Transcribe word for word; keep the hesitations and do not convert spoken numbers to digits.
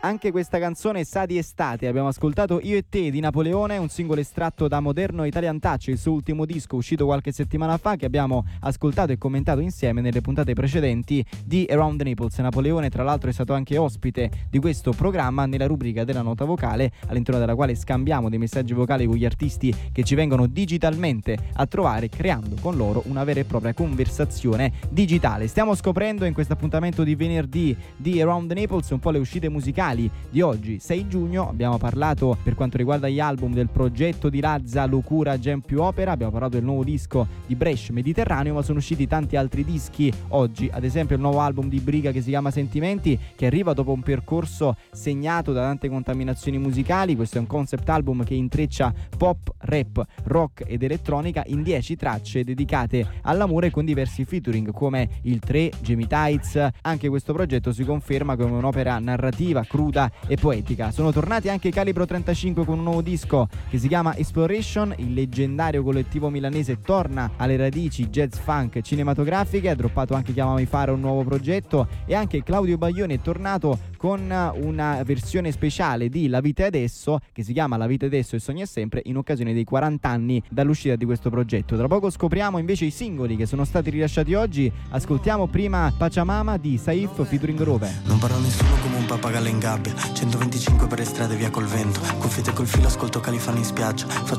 Anche questa canzone sa di estate. Abbiamo ascoltato Io e te di Napoleone, un singolo estratto da Moderno Italian Touch, il suo ultimo disco uscito qualche settimana fa, che abbiamo ascoltato e commentato insieme nelle puntate precedenti di Around the Naples. Napoleone tra l'altro è stato anche ospite di questo programma nella rubrica della nota vocale, all'interno della quale scambiamo dei messaggi vocali con gli artisti che ci vengono digitalmente a trovare, creando con loro una vera e propria conversazione digitale. Stiamo scoprendo in questo appuntamento di venerdì di Around the Naples un po' le uscite musicali di oggi, sei giugno. Abbiamo parlato, per quanto riguarda gli album, del progetto di Lazza Locura Jam più Opera, abbiamo parlato del nuovo disco di Brescia Mediterraneo, ma sono usciti tanti altri dischi oggi, ad esempio il nuovo album di Briga che si chiama Sentimenti, che arriva dopo un percorso segnato da tante contaminazioni musicali. Questo è un concept album che intreccia pop, rap, rock ed elettronica in dieci tracce dedicate all'amore, con diversi featuring come il tre, Jamie Tights. Anche questo progetto si conferma come un'opera narrativa, cruda e poetica. Sono tornati anche Calibro trentacinque con un nuovo disco che si chiama Exploration. Il leggendario collettivo milanese torna alle radici jazz funk cinematografiche, ha droppato anche Chiamami Fare, un nuovo progetto, e anche Claudio Baglioni è tornato con una versione speciale di La Vita è Adesso, che si chiama La Vita è Adesso e Sogna Sempre, in occasione dei quaranta anni dall'uscita di questo progetto. Tra poco scopriamo invece i singoli che sono stati rilasciati oggi. Ascoltiamo prima Pachamama di Saif featuring Rove. Non parlo a nessuno come un pappagallo in gabbia, centoventicinque per le strade via col vento, cuffiette col filo, ascolto Califano in spiaggia.